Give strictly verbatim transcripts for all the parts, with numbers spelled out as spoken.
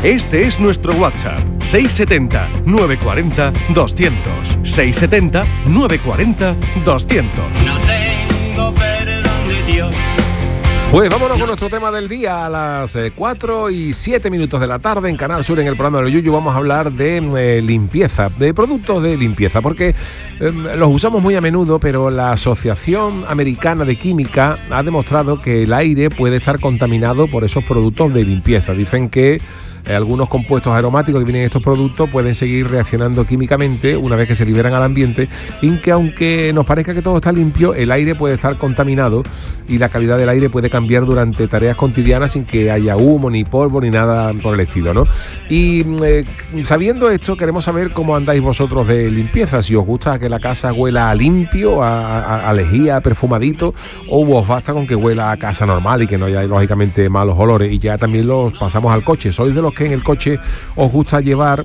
Este es nuestro WhatsApp, seis siete cero, nueve cuatro cero, doscientos. seis siete cero, nueve cuatro cero, doscientos. No tengo perdón de Dios. Pues vámonos con nuestro tema del día a las cuatro y siete minutos de la tarde en Canal Sur, en el programa de los Yuyu. Vamos a hablar de eh, limpieza, de productos de limpieza, porque eh, los usamos muy a menudo, pero la Asociación Americana de Química ha demostrado que el aire puede estar contaminado por esos productos de limpieza. Dicen que Eh, algunos compuestos aromáticos que vienen en estos productos pueden seguir reaccionando químicamente una vez que se liberan al ambiente, y que aunque nos parezca que todo está limpio, el aire puede estar contaminado y la calidad del aire puede cambiar durante tareas cotidianas sin que haya humo, ni polvo, ni nada por el estilo, ¿no? Y eh, sabiendo esto, queremos saber cómo andáis vosotros de limpieza, si os gusta que la casa huela a limpio, a, a, a lejía, a perfumadito, o os basta con que huela a casa normal y que no haya lógicamente malos olores. Y ya también los pasamos al coche. ¿Sois de los que en el coche os gusta llevar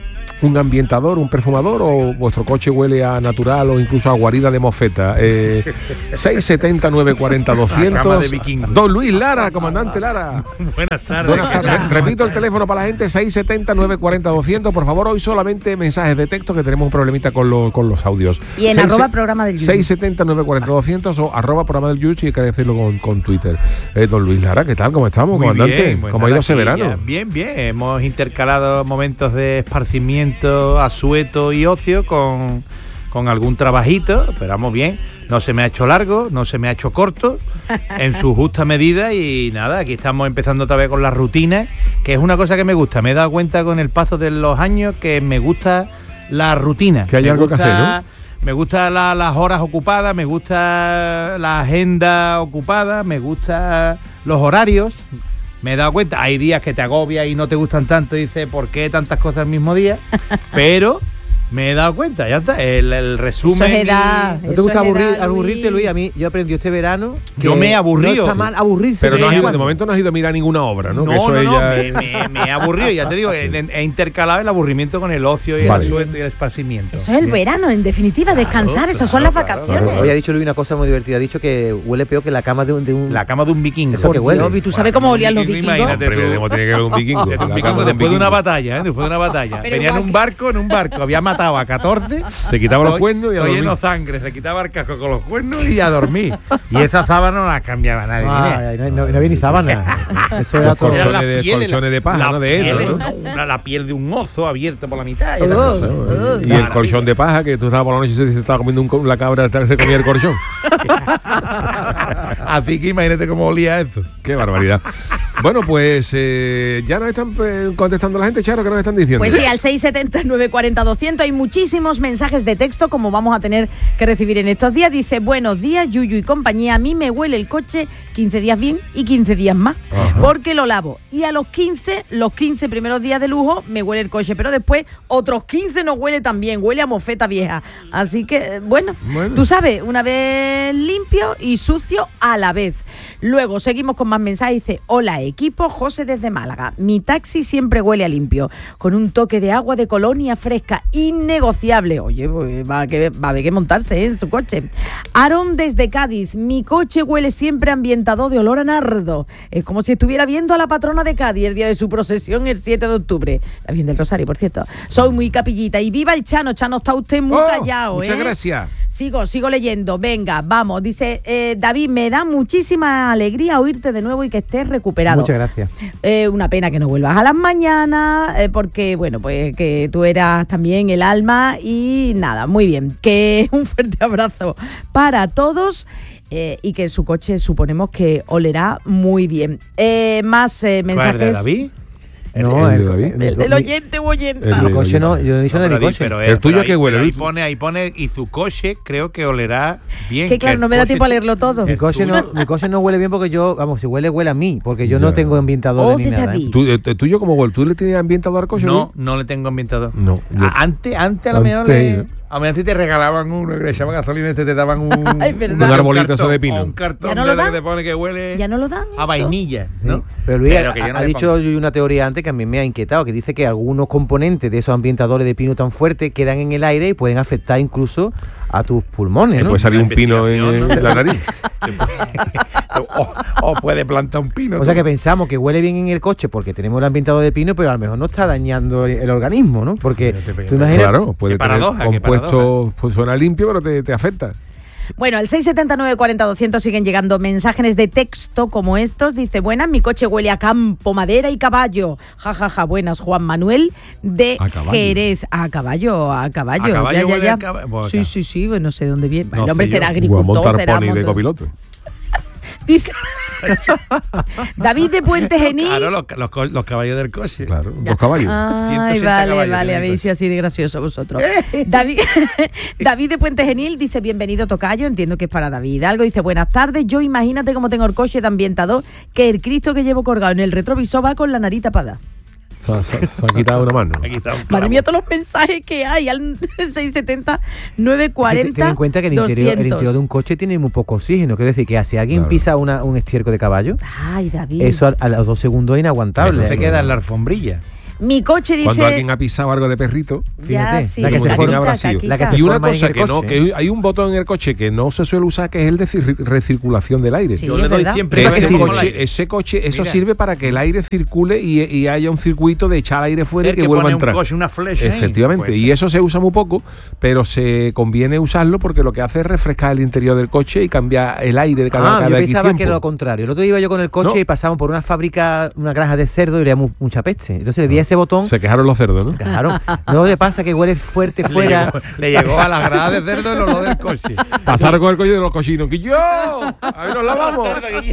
un ambientador, un perfumador, o vuestro coche huele a natural o incluso a guarida de mofeta? Eh, seis siete cero, nueve cuatro cero, doscientos. Don Luis Lara, comandante Lara. Buenas tardes. Buenas tardes. Repito el teléfono para la gente, seis siete cero, nueve cuatro cero, doscientos. Por favor, hoy solamente mensajes de texto, que tenemos un problemita con, lo, con los audios. Y en arroba programa del Yuyu. seis siete cero, nueve cuatro cero, doscientos o arroba programa del Yuyu, si hay que decirlo con, con Twitter. Eh, don Luis Lara, ¿qué tal? ¿Cómo estamos, Muy comandante? bien, pues ¿Cómo ha ido ese verano? Ya, bien, bien. Hemos intercalado momentos de esparcimiento, asueto y ocio con, con algún trabajito, pero vamos bien. No se me ha hecho largo, no se me ha hecho corto, en su justa medida, y nada, aquí estamos empezando otra vez con las rutinas, que es una cosa que me gusta. Me he dado cuenta con el paso de los años que me gusta la rutina. Que hay me algo gusta, que hacer, ¿no? Me gusta la, las horas ocupadas, me gusta la agenda ocupada, me gusta los horarios. Me he dado cuenta, hay días que te agobias y no te gustan tanto, y dices, ¿por qué tantas cosas al mismo día? Pero me he dado cuenta, ya está, el, el resumen. Eso es edad, ¿No te gusta eso es aburrir, edad, aburrirte, Luis? A mí, yo aprendí este verano que Yo me he aburrido. no está mal aburrirse. Pero no has ido, de cuando. momento no has ido a mirar ninguna obra, ¿no? No, Que eso no, no, ella- me, me- me he aburrido, ya te digo, he, he intercalado el aburrimiento con el ocio y Vale. el asueto y el esparcimiento. Eso es el verano, en definitiva, descansar, eso son las vacaciones. Hoy ha dicho Luis una cosa muy divertida. Ha dicho que huele peor que la cama de un... De un... La cama de un vikingo. Eso que huele. Dios, ¿y tú sabes cómo olían los vikingos? Imagínate Hombre, tú. ¿cómo tiene que ver un vikingo? Después, La cama de un después de una vikingo. batalla, ¿eh? Después de una batalla. Pero Venía en igual un que- barco, en un barco, había matado a catorce. Se quitaba los cuernos y a Todo dormir. lleno de sangre, se quitaba el casco con los cuernos y a dormir. Y esa sábana no la cambiaba nadie. Ay, no, no, no había ni sábana. Eso era Los todo. colchones Era la de- piel colchones de paja, la ¿no? De piel heno, de- ¿no? una- la piel de un oso abierto por la mitad. Era Oh, cosa. oh. Y el colchón de paja, que tú estabas por la noche y se estaba comiendo un, co- la cabra, se comía el colchón. Así que imagínate cómo olía eso. Qué barbaridad. Bueno, pues eh, ya nos están eh, contestando la gente, Charo, ¿qué nos están diciendo? Pues sí, al seis siete cero, nueve cuatro cero, doscientos hay muchísimos mensajes de texto, como vamos a tener que recibir en estos días. Dice, buenos días, Yuyu y compañía, a mí me huele el coche quince días bien y quince días más, Ajá. porque lo lavo. Y a los quince, los quince primeros días de lujo, me huele el coche, pero después otros quince no huele tan bien, huele a mofeta vieja. Así que, eh, bueno, Bueno. tú sabes, una vez limpio y sucio a la vez. Luego seguimos con más mensajes. Dice, hola equipo, José desde Málaga. Mi taxi siempre huele a limpio, con un toque de agua de colonia fresca, innegociable. Oye, pues va a, que, va a haber que montarse ¿eh? en su coche. Aarón desde Cádiz. Mi coche huele siempre ambientado de olor a nardo. Es como si estuviera viendo a la patrona de Cádiz el día de su procesión el siete de octubre. La Virgen del Rosario, por cierto. Soy muy capillita. Y viva el Chano. Chano, está usted muy Oh, callado, muchas ¿eh? gracias. Sigo, sigo leyendo. Venga, vamos. Dice, eh, David, me da muchísima alegría oírte de nuevo y que estés recuperado. Muchas gracias. Eh, una pena que no vuelvas a las mañanas, eh, porque, bueno, pues que tú eras también el alma y nada, muy bien. Que un fuerte abrazo para todos. Eh, y que su coche suponemos que olerá muy bien. Eh, más eh, mensajes. ¿Cuál, de David? No, el el, de David. El del oyente o oyenta. El Mi de- coche no, yo he dicho de mi David, coche. pero El tuyo pero que ahí- huele, pero Ahí Luis. pone, ahí pone, y su coche creo que olerá bien. Que claro, el no me da coche- tiempo a leerlo todo. Mi coche, no, mi coche no huele bien porque yo, vamos, si huele, huele a mí, porque yo Ya. no tengo ambientador Oh, ni de nada. ¿eh? David. ¿Tú, eh, ¿Tuyo cómo huele? ¿Tú le tienes ambientador al coche? No, no le tengo ambientador. No, yo- A- Antes, antes a lo Antes, mejor le- ¿eh? a lo mejor si te regalaban uno que le echaban gasolina, este te daban un, Ay, verdad. Un arbolito cartón, eso de pino. o un cartón ¿Ya no de lo que dan? te pone que huele ¿Ya no lo dan? a eso? vainilla, Sí. ¿no? Pero Luis Pero ha, que yo no ha le dicho pongo. Yuyu una teoría antes que a mí me ha inquietado, que dice que algunos componentes de esos ambientadores de pino tan fuertes quedan en el aire y pueden afectar incluso a tus pulmones, Que ¿no? puede salir un pino en, Investigación, en la nariz. o, o puede plantar un pino. O sea tú. que pensamos que huele bien en el coche porque tenemos el ambientador de pino, pero a lo mejor no está dañando el, el organismo, ¿no? Porque Espérate, tú imaginas... Claro, puede Qué tener paradoja, qué compuesto, pues suena limpio, pero te, te afecta. Bueno, el seis siete nueve cuatro cero doscientos siguen llegando mensajes de texto como estos. Dice, buenas, mi coche huele a campo, madera y caballo. Ja, ja, ja, buenas, Juan Manuel de A caballo. Jerez. A caballo, a caballo. ¿A caballo ya, ya, huele ya. a cab- bueno, Sí, acá. sí, sí, bueno, no sé dónde viene. No el hombre sé será yo. O a agricultor, montar será pony de montón. copiloto. Dice, David de Puente Genil. Claro, los, los co- los caballos del coche. Claro, dos caballos. Ay, ciento sesenta vale, caballos vale, tiene el habéis coche. sido así de gracioso vosotros. David, David de Puente Genil dice, bienvenido tocayo, entiendo que es para David. Algo dice, buenas tardes, yo imagínate cómo tengo el coche de ambientador, que el Cristo que llevo colgado en el retrovisor va con la nariz tapada. Se, ha- se ha- se ha quitado una mano. Aquí está un Madre clavo. mía, todos los mensajes que hay al seis siete cero nueve cuatro cero Ten en cuenta que el interior, el interior de un coche tiene muy poco oxígeno. Quiere decir que si alguien Claro. pisa una, un estiércol de caballo, Ay, David. eso a, a los dos segundos es inaguantable. Eso se queda en la alfombrilla. Mi coche dice... Cuando alguien ha pisado algo de perrito, Fíjate, ya, sí, la que se caquita, forma- habrá sido. la que caquita. se y una forma en cosa el que no, coche. que hay un botón en el coche que no se suele usar, que es el de cir- recirculación del aire. Sí, Yo es le doy verdad. siempre Que ¿Para qué ese, sirve? coche, ese coche, eso Mira. sirve para que el aire circule y, y haya un circuito de echar aire fuera y El que, que vuelva a pone un entrar. coche, una flecha ahí. Efectivamente, Pues, y eso se usa muy poco, pero se conviene usarlo porque lo que hace es refrescar el interior del coche y cambiar el aire de cada, Ah, cada yo X pensaba que tiempo. era lo contrario. El otro día iba yo con el coche No. y pasamos por una fábrica, una granja de cerdo y olía mu- mucha peste. Entonces le di a ese botón. Se quejaron los cerdos, ¿no? Claro. No le pasa que huele fuerte Le fuera. llegó, le llegó a la grada de cerdo el olor del coche. Pasaron con el coche de los cochinos. ¡Que yo! ¡A ver, nos lavamos!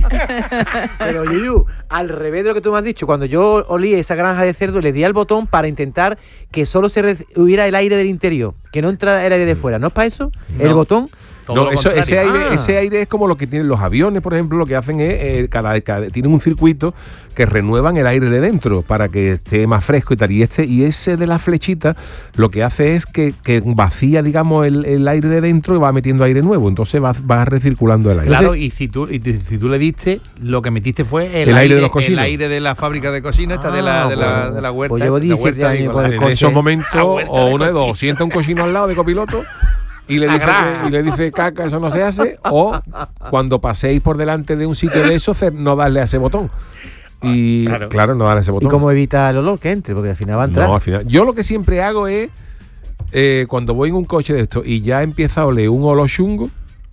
Pero Yuyu, al revés de lo que tú me has dicho, cuando yo olí esa granja de cerdo, le di al botón para intentar que solo se re- hubiera el aire del interior, que no entrara el aire de fuera. ¿No es para eso? El No. botón. Todo No, lo eso, ese, contrario. aire, Ah. ese aire es como lo que tienen los aviones, por ejemplo, lo que hacen es, eh, cada, cada- tienen un circuito que renuevan el aire de dentro para que esté más fresco y tal. Y, este, y ese de la flechita lo que hace es que, que vacía, digamos, el, el aire de dentro y va metiendo aire nuevo. Entonces va, va recirculando el aire. Claro, y si tú y te- si tú le diste, lo que metiste fue el, El aire de los cocinos. el aire de la fábrica de cocina, esta de la Ah, de la, bueno. de la huerta. Pues llevo la diecisiete huerta años agrícola. con el En coche. esos momentos, La huerta o de uno de dos, cochino. sienta un cochino al lado de copiloto y le, dice Agra. que- y le dice caca, eso no se hace, o cuando paséis por delante de un sitio de esos, cer- no darle a ese botón. Y Claro. claro, no darle a ese ¿Y botón. cómo evita el olor que entre? Porque al final va a entrar. No, al final. Yo lo que siempre hago es, eh, cuando voy en un coche de esto y ya empieza a oler un olor chungo,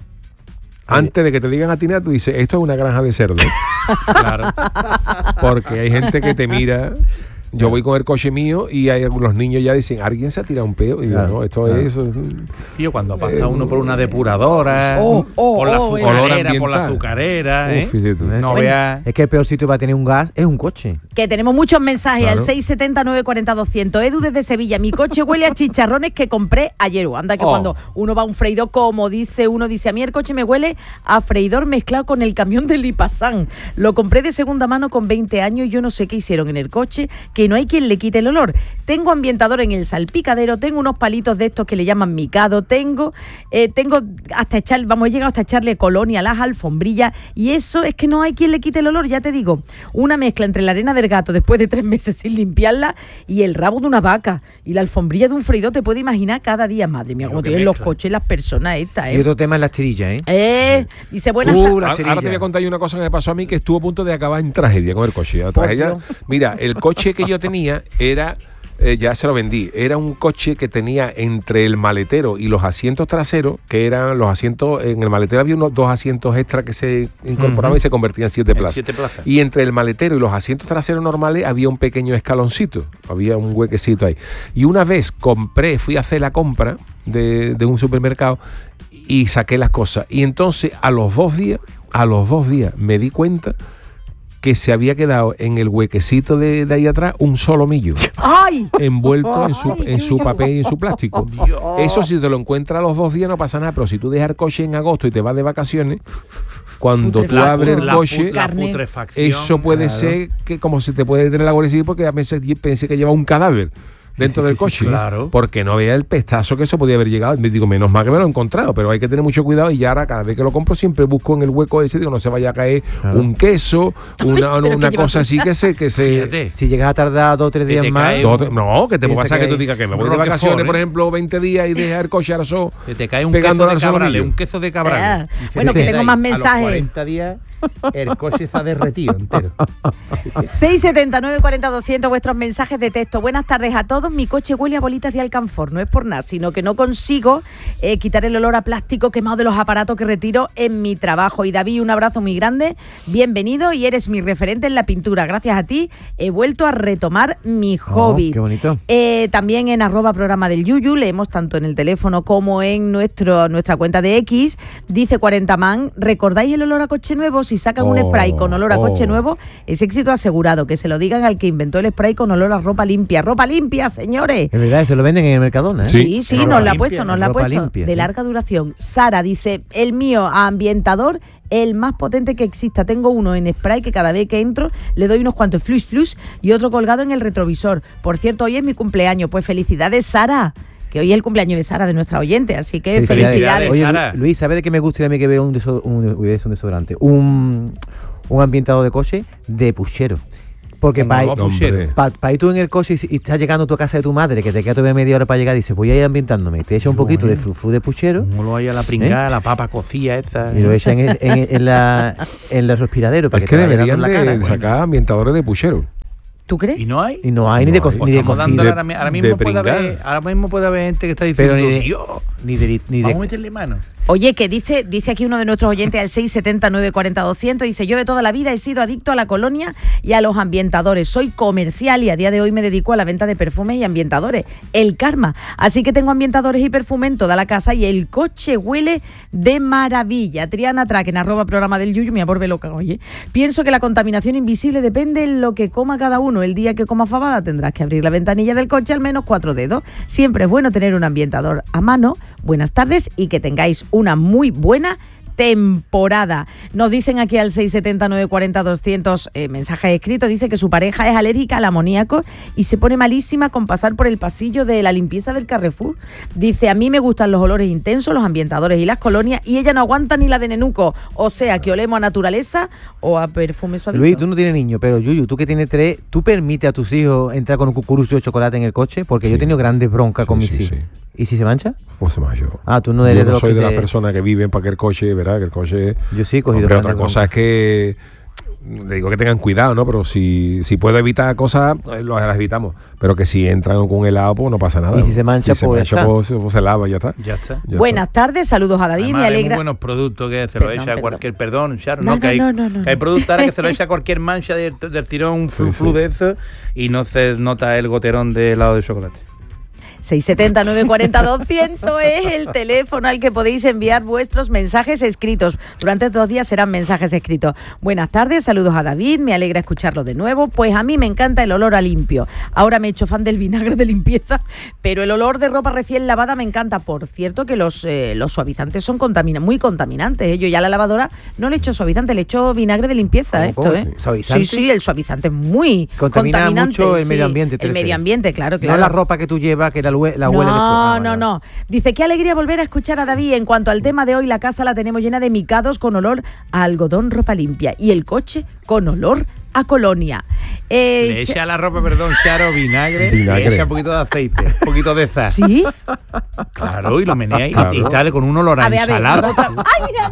antes de que te digan a ti nada, tú dices, esto es una granja de cerdo. Claro. Porque hay gente que te mira. Yo voy con el coche mío y hay algunos niños ya dicen, ¿alguien se ha tirado un peo? Y digo, Claro, no, esto claro. es... Tío, cuando pasa uno por una depuradora, Oh, oh, por la oh, olor azucarera, por la ambiental. azucarera, ¿eh? Uf, fíjate tú. No Bueno, veas. Es que el peor sitio para tener un gas es un coche. Que tenemos muchos mensajes Claro. al seis siete cero nueve cuatro cero doscientos. Edu desde Sevilla. Mi coche huele a chicharrones que compré ayer. Anda que Oh. cuando uno va a un freidor, como dice uno, dice a mí el coche me huele a freidor mezclado con el camión del Lipasán. Lo compré de segunda mano con veinte años y yo no sé qué hicieron en el coche, que no hay quien le quite el olor. Tengo ambientador en el salpicadero, tengo unos palitos de estos que le llaman micado, tengo, eh, tengo hasta echar, vamos, he llegado hasta echarle colonia a las alfombrillas y eso es que no hay quien le quite el olor, ya te digo. Una mezcla entre la arena del gato después de tres meses sin limpiarla y el rabo de una vaca y la alfombrilla de un freidor, te puedes imaginar cada día. Madre mía, Pero como qué tienen los mezcla. coches las personas estas, Y ¿eh? otro tema es las tirillas, ¿eh? Eh, dice, buenas Uh, ta- la Ahora, cherilla. ahora te voy a contar yo una cosa que me pasó a mí que estuvo a punto de acabar en tragedia con el coche. La tragedia, Dios. mira, el coche que yo tenía era, eh, ya se lo vendí, era un coche que tenía entre el maletero y los asientos traseros, que eran los asientos, en el maletero había unos dos asientos extra que se incorporaban y se convertían en siete En plazas. siete plazas. Y entre el maletero y los asientos traseros normales había un pequeño escaloncito, había un huequecito ahí. Y una vez compré, fui a hacer la compra de, de un supermercado y saqué las cosas. Y entonces a los dos días, a los dos días me di cuenta que se había quedado en el huequecito de, de ahí atrás un solomillo ¡Ay! envuelto en su, Ay, en su papel y en su plástico. Eso si te lo encuentras a los dos días no pasa nada, pero si tú dejas el coche en agosto y te vas de vacaciones, cuando tú La- abres el la coche, pu- la Carne. putrefacción. eso puede claro. ser que como si te puede tener la Guardia Civil porque a veces pensé que lleva un cadáver. dentro sí, del sí, coche. sí, claro. Porque no veía el pestazo que eso podía haber llegado. Me digo, menos mal que me lo he encontrado, pero hay que tener mucho cuidado y ya ahora cada vez que lo compro siempre busco en el hueco ese, digo, no se vaya a caer Claro. un queso, una, Ay, pero una que cosa lleva- así que se... Que se Fíjate. Si llegas a tardar dos o tres Que días te más... cae Dos, no, que te Piensa pasa que, que tú hay digas que me voy un de Roquefort, vacaciones, ¿eh? por ejemplo, veinte días y dejar el coche arasó. Que te cae un pegando queso de al cabrales, solomillo. un queso de cabrales. Ah, bueno, que tengo más mensajes. A los cuarenta días el coche está derretido entero. seis setenta, nueve cuarenta, doscientos, vuestros mensajes de texto. Buenas tardes a todos. Mi coche huele a bolitas de alcanfor. No es por nada, sino que no consigo eh, quitar el olor a plástico quemado de los aparatos que retiro en mi trabajo. Y David, un abrazo muy grande. Bienvenido y eres mi referente en la pintura. Gracias a ti he vuelto a retomar mi hobby. qué bonito. Eh, también en arroba programa del Yuyu, leemos tanto en el teléfono como en nuestro, nuestra cuenta de X. Dice cuarenta man, ¿recordáis el olor a coche nuevo? Si sacan un Oh, spray con olor a coche oh. nuevo, es éxito asegurado. Que se lo digan al que inventó el spray con olor a ropa limpia. ¡Ropa limpia, señores! Es verdad, se lo venden en el Mercadona, ¿eh? Sí. Sí, sí, ropa nos la ha limpia, puesto, nos la ha ropa puesto. limpia, de sí. larga duración. Sara dice, el mío a ambientador, el más potente que exista. Tengo uno en spray que cada vez que entro le doy unos cuantos flus flus y otro colgado en el retrovisor. Por cierto, hoy es mi cumpleaños. Pues felicidades, Sara. Que hoy es el cumpleaños de Sara, de nuestra oyente. Así que Felicidades. felicidades. Oye, Sara. Lu- Luis, ¿sabes de qué me gustaría a mí que vea un, deso- un, un desodorante? Un, un ambientador de coche de puchero. Porque Como para los pucheros. Hombre. ir tú en el coche y, y estás llegando a tu casa de tu madre, que te queda todavía media hora para llegar, y dices, voy a ir ambientándome. Te echa un Qué poquito de bueno. frufru de puchero No lo vaya a la pringada, la papa cocida esta. y lo echa en el, en, en la, en el respiradero para Es que, que te vaya dando deberían en la de cara. sacar ambientadores de puchero. ¿Tú crees? ¿Y no hay? Y no hay ni de, co- No hay. ni de Estamos cocina. dándole ahora, mi- ahora mismo de puede haber, pringar. ahora mismo puede haber gente que está diciendo, Pero ni de, Dios, ni de, ni de- vamos a meterle mano. Oye, que dice, dice aquí uno de nuestros oyentes al seis setenta, nueve cuarenta, doscientos, dice, yo de toda la vida he sido adicto a la colonia y a los ambientadores. Soy comercial y a día de hoy me dedico a la venta de perfumes y ambientadores. El karma. Así que tengo ambientadores y perfume en toda la casa y el coche huele de maravilla. Triana Track en arroba programa del Yuyu, me aborbe loca, oye. Pienso que la contaminación invisible depende de lo que coma cada uno. El día que coma fabada tendrás que abrir la ventanilla del coche al menos cuatro dedos. Siempre es bueno tener un ambientador a mano. Buenas tardes y que tengáis una muy buena temporada. Nos dicen aquí al seis setenta, nueve cuarenta, doscientos eh, mensajes escritos, dice que su pareja es alérgica al amoníaco y se pone malísima con pasar por el pasillo de la limpieza del Carrefour. Dice, a mí me gustan los olores intensos, los ambientadores y las colonias y ella no aguanta ni la de nenuco. O sea, que olemos a naturaleza o a perfume suavito. Luis, tú no tienes niños, pero Yuyu, tú que tienes tres, ¿tú permites a tus hijos entrar con un cucurucho de chocolate en el coche? Porque yo he Sí. tenido grandes broncas con Sí, mis sí, hijos. sí. ¿Y si se mancha? Pues se me ha ido. Ah, tú no Yo eres de no los soy que de las se- personas que viven para que el coche, ¿verdad? Que el coche... Yo sí he cogido Hombre, grandes otra cosa es broncas. que le digo que tengan cuidado, ¿no? Pero si, si puedo evitar cosas, eh, lo- las evitamos. Pero que si entran con helado, pues no pasa nada. Y si se mancha, si se pues ya mancha, está. pues, pues se lava y ya está. Ya está. Ya Buenas está. tardes, saludos a David, Además, me hay muy alegra. buenos productos que se lo Perdón, echa a perdón. cualquier, perdón, Sharon, No, no, que no, hay, no, no, no. que hay productos ahora que se lo echa a cualquier mancha del, del tirón, un flu Sí, flu sí. de eso y no se nota el goterón de helado de chocolate. seis setenta, nueve cuarenta, doscientos es el teléfono al que podéis enviar vuestros mensajes escritos. Durante estos días serán mensajes escritos. Buenas tardes, saludos a David, me alegra escucharlo de nuevo. Pues a mí me encanta el olor a limpio. Ahora me he hecho fan del vinagre de limpieza, pero el olor de ropa recién lavada me encanta. Por cierto que los, eh, los suavizantes son contamina- muy contaminantes. ¿eh? Yo ya a la lavadora no le echo suavizante, le echo vinagre de limpieza. ¿Cómo, Esto, cómo? ¿eh? ¿Suavizante? Sí, sí, el suavizante es muy Contamina contaminante. mucho el sí. medio ambiente, te El refieres. medio ambiente, claro, claro. No la ropa que tú llevas, que la, hue- la huele después. No, Ah, no, vale, no. Dice, qué alegría volver a escuchar a David. En cuanto al tema de hoy, la casa la tenemos llena de micados con olor a algodón, ropa limpia. Y el coche con olor a colonia. Eh, Le Cha- echa a la ropa, perdón, Charo, vinagre, Vinagre. le echa un poquito de aceite, un poquito de sal. ¿Sí? Claro, y lo menea y, Claro. y tal, con un olor a, A ver, a ver. ensalada. otra- ¡Ay, mira!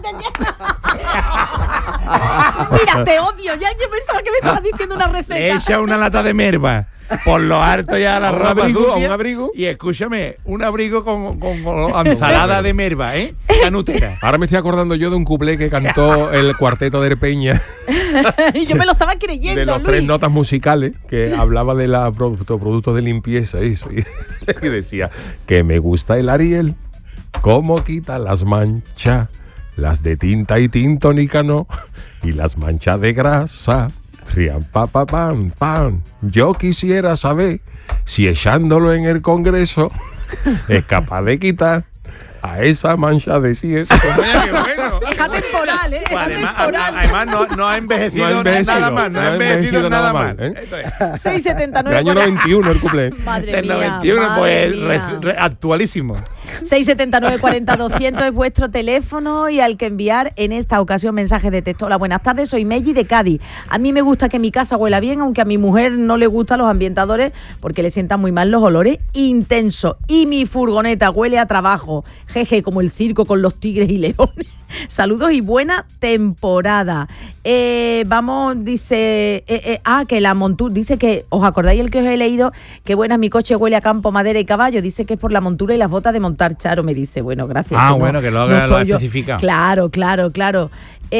te- Mira, te odio. Ya yo pensaba que me estabas diciendo una receta. Le echa una lata de merva por lo alto ya la A un ropa abrigo, a sucia. un abrigo. Y escúchame, un abrigo con, con, con ensalada de merva, ¿eh? Canutera. Ahora me estoy acordando yo de un cuplé que cantó el cuarteto de Peña, Y yo me lo estaba creyendo, de los Luis. tres notas musicales, que hablaba de los productos productos de limpieza y eso. Y, y decía que me gusta el Ariel, cómo quita las manchas, las de tinta y tintónica no, y las manchas de grasa. Rian, pa, pa, pam, pam. Yo quisiera saber si echándolo en el Congreso es capaz de quitar a esa mancha de sí es. Vaya, qué bueno. Es atemporal, ¿eh? Es Pues además, atemporal. además no, no ha envejecido, No ha envejecido, nada más, no, ha envejecido, nada mal. ¿eh? Esto es. seiscientos setenta y nueve. Del año noventa y uno el cumple. Madre Del mía, noventa y uno, madre pues mía. re- re- actualísimo. seiscientos setenta y nueve cuarenta doscientos es vuestro teléfono y al que enviar en esta ocasión mensajes de texto. Hola, buenas tardes, soy Meji de Cádiz. A mí me gusta que mi casa huela bien, aunque a mi mujer no le gustan los ambientadores porque le sientan muy mal los olores intensos. Y mi furgoneta huele a trabajo, jeje, como el circo con los tigres y leones. Saludos y buena temporada. Eh, vamos, dice, eh, eh, ah, que la montura, dice que, ¿os acordáis el que os he leído? Que buena, mi coche huele a campo, madera y caballo. Dice que es por la montura y las botas de montar, Charo, me dice. Bueno, gracias. Ah, no- bueno, que lo no haga- lo ha estoy yo- especificado. Claro, claro, claro.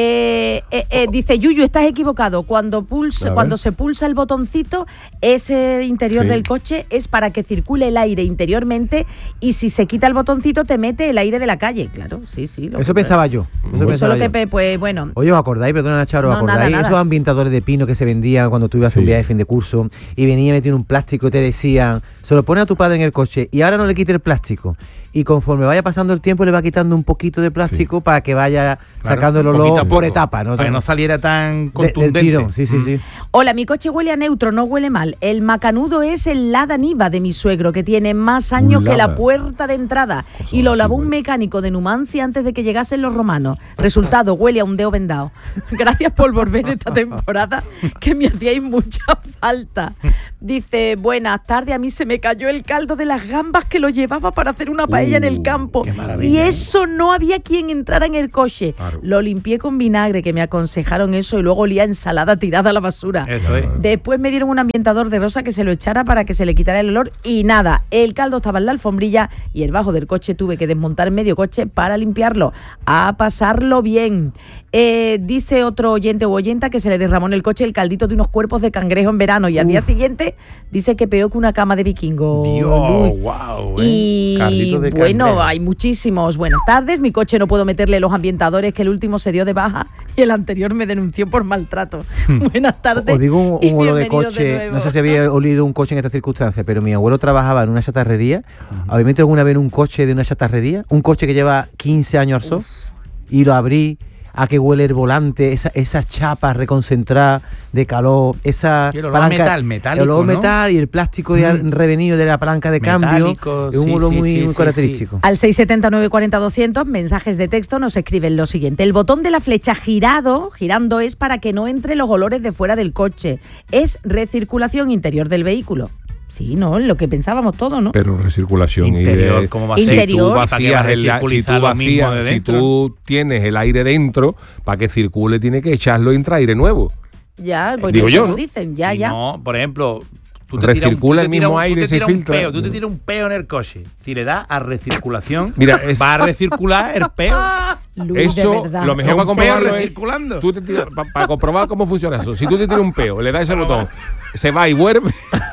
Eh, eh, eh, dice Yuyu, estás equivocado. Cuando pulsa, A ver. cuando se pulsa el botoncito, ese interior Sí. del coche es para que circule el aire interiormente y si se quita el botoncito te mete el aire de la calle. Claro, sí, sí. lo Eso que- pensaba yo. Eso Eso es pensaba lo que, yo. pe- pues bueno. Oye, ¿os acordáis? Perdona, Charo, ¿os No, nada, acordáis? nada. Esos ambientadores de pino que se vendían cuando tú ibas a Sí. un viaje de fin de curso y venía metido en un plástico y te decían, se lo pone a tu padre en el coche y ahora no le quite el plástico. Y conforme vaya pasando el tiempo le va quitando un poquito de plástico para que vaya Claro, sacando el poquito a olor por poco, etapa, ¿no? Para que no saliera tan De- del contundente. tirón, sí, sí, Mm. sí. Hola, mi coche huele a neutro, no huele mal. El macanudo es el Lada Niva de mi suegro, que tiene más años Un que la Lada. puerta de entrada. Cosa Y lo más lavó un igual. mecánico de Numancia antes de que llegasen los romanos. Resultado, huele a un dedo vendado. Gracias por volver esta temporada, que me hacíais mucha falta. Dice, buenas tardes, a mí se me cayó el caldo de las gambas que lo llevaba para hacer una paella en el Uh, campo. qué maravilla, Y ¿eh? eso no había quien entrara en el coche. Claro. Lo limpié con vinagre, que me aconsejaron eso, y luego olía a ensalada tirada a la basura. Eso es. Después me dieron un ambientador de rosa que se lo echara para que se le quitara el olor y nada, el caldo estaba en la alfombrilla y el bajo del coche tuve que desmontar medio coche para limpiarlo, a pasarlo bien. Eh, dice otro oyente o oyenta que se le derramó en el coche el caldito de unos cuerpos de cangrejo en verano y al día siguiente dice que peor que una cama de vikingo. Dios, Luis. wow. Y Caldito de bueno, cangrejo. hay muchísimos. Buenas tardes. Mi coche no puedo meterle los ambientadores, que el último se dio de baja y el anterior me denunció por maltrato. Buenas tardes. Os digo un, y un olor de bienvenidos coche, nuevo. no sé si había olido un coche en estas circunstancias, pero mi abuelo trabajaba en una chatarrería. ¿Habéis metido alguna vez en un coche de una chatarrería? Un coche que lleva quince años al sol y lo abrí, a que huele el volante, esa, esas chapas reconcentradas de calor, esa Y el olor a metal, metálico, el olor ¿no? metal y el plástico ya Mm. revenido de la palanca de Metálico, cambio, es un sí, olor sí, muy, sí, muy sí, característico. Al seis setenta y nueve cuarenta doscientos, mensajes de texto, nos escriben lo siguiente. El botón de la flecha girado, girando es para que no entre los olores de fuera del coche. Es recirculación interior del vehículo. Sí, ¿no? Lo que pensábamos todos, ¿no? Pero recirculación Interior, y de- ¿cómo va a si ser? Interior. tú ¿Para qué va a vacías el, si recirculizar tú lo mismo vacías, de si dentro? tú tienes el aire dentro, para que circule tiene que echarlo y entra aire nuevo. Ya, pues Digo eso yo, nos ¿no? dicen, ya, Si ya. No, por ejemplo, tú te Recircula tiras un- tú te el tiras mismo un- tú aire, te se tiras un filtra. peo, tú te tiras un peo en el coche. Si le das a recirculación, Mira, es- va a recircular el peo. Luis, de Eso, verdad. lo mejor Un para peo comprobarlo es, recirculando. tú te tiras- pa- para comprobar cómo funciona eso. Si tú te tiras un peo, le das ese botón, se va y vuelve.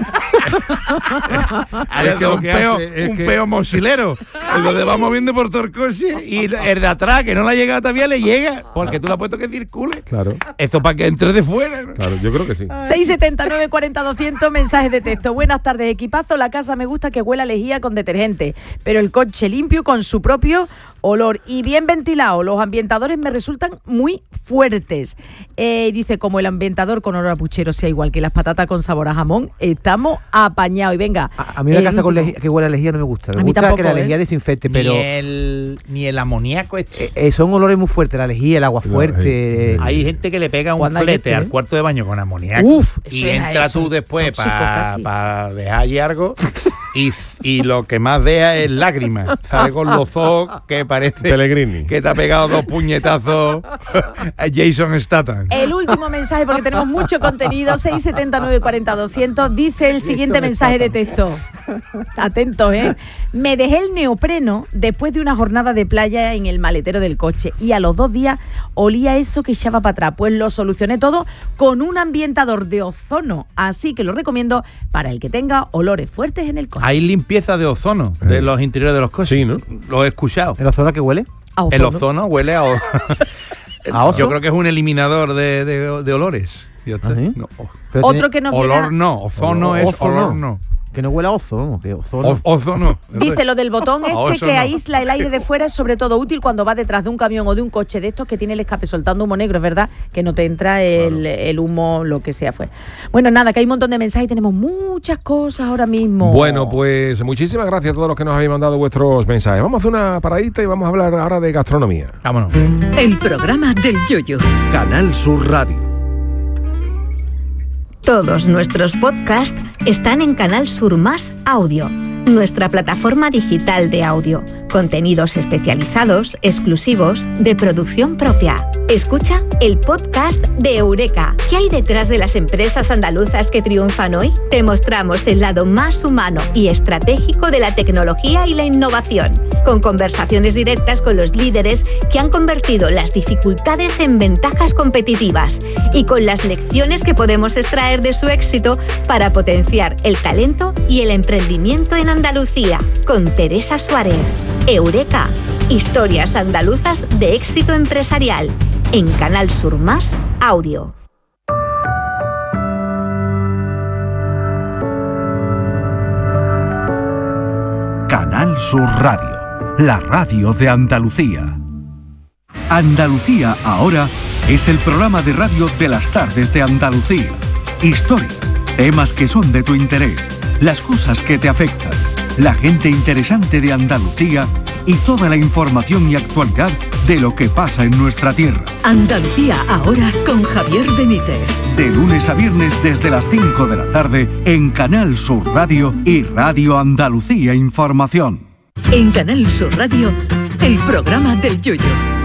Es que lo un que peo, hace es un que- peo mochilero. Lo de va moviendo por todo el coche y el de atrás, que no le ha llegado todavía, le llega. Porque tú le has puesto que circule. Claro, Eso para que entre de fuera. ¿no? claro, yo creo que sí. seis setenta y nueve cuarenta doscientos, mensajes de texto. Buenas tardes, equipazo. La casa me gusta que huela a lejía con detergente, pero el coche limpio con su propio olor y bien ventilado. Los ambientadores me resultan muy fuertes. Eh, dice, como el ambientador con olor a puchero sea igual que las patatas con sabor a jamón, estamos apañados. Y venga. A, a mí una el casa con último. lejía, que huele a lejía no me gusta. Me A mí gusta tampoco, que la ¿eh? lejía desinfecte, pero Ni el, ni el amoníaco este. eh, eh, son olores muy fuertes, la lejía, el agua Claro, fuerte. eh, eh, Hay gente que le pega un Cuando hay flete este, al ¿eh? cuarto de baño con amoníaco. Uf, y eso era entra eso, tú después tóxico para casi. pa dejar allí algo y, y lo que más vea es lágrimas. Sale con los ojos que parece Pellegrini. que te ha pegado dos puñetazos a Jason Statham. El último mensaje, porque tenemos mucho contenido, seis setenta y nueve cuarenta doscientos, dice el siguiente mensaje de texto. Atentos, ¿eh? Me dejé el neopreno después de una jornada de playa en el maletero del coche y a los dos días olía eso que echaba para atrás. Pues lo solucioné todo con un ambientador de ozono, así que lo recomiendo para el que tenga olores fuertes en el coche. Hay limpieza de ozono de los interiores de los coches. Sí, ¿no? Lo he escuchado. ¿En la zona que huele? A El ozono. ozono huele a, o- ¿A oso? Yo creo que es un eliminador de, de- de olores. Ya está. ¿Ah, sí? No, Pero Otro tiene- que nos olor llega... no, ozono Olor- es ozono. olor no. Que no huela a ozo, vamos, que ozo no. O- Ozo no. Dice lo del botón Ah, este eso que no. aísla el aire de fuera es sobre todo útil cuando vas detrás de un camión o de un coche de estos que tiene el escape soltando humo negro, es verdad, que no te entra el, el humo, lo que sea fue. Bueno, nada, que hay un montón de mensajes y tenemos muchas cosas ahora mismo. Bueno, pues muchísimas gracias a todos los que nos habéis mandado vuestros mensajes. Vamos a hacer una paradita y vamos a hablar ahora de gastronomía. Vámonos. El programa del Yoyo. Canal Sur Radio. Todos nuestros podcasts están en Canal Sur Más Audio, nuestra plataforma digital de audio. Contenidos especializados, exclusivos, de producción propia. Escucha el podcast de Eureka. ¿Qué hay detrás de las empresas andaluzas que triunfan hoy? Te mostramos el lado más humano y estratégico de la tecnología y la innovación, con conversaciones directas con los líderes que han convertido las dificultades en ventajas competitivas y con las lecciones que podemos extraer de su éxito para potenciar el talento y el emprendimiento en Andalucía. Con Teresa Suárez. Eureka. Historias andaluzas de éxito empresarial. En Canal Sur Más Audio. Canal Sur Radio, la radio de Andalucía. Andalucía ahora es el programa de radio de las tardes de Andalucía. Historia, temas que son de tu interés, las cosas que te afectan, la gente interesante de Andalucía y toda la información y actualidad de lo que pasa en nuestra tierra. Andalucía ahora con Javier Benítez. De lunes a viernes desde las cinco de la tarde en Canal Sur Radio y Radio Andalucía Información. En Canal Sur Radio, el programa del Yoyo.